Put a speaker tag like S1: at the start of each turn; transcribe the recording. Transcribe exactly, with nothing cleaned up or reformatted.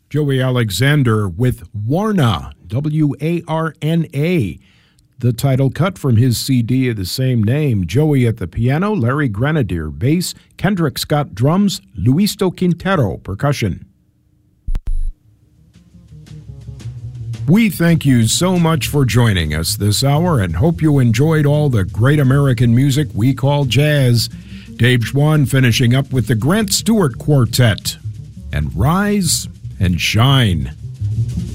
S1: Joey Alexander with Warna, W A R N A, the title cut from his C D of the same name. Joey at the piano, Larry Grenadier bass, Kendrick Scott drums, Luisto Quintero percussion. We thank you so much for joining us this hour and hope you enjoyed all the great American music we call jazz. Dave Schwann finishing up with the Grant Stewart Quartet and Rise and Shine.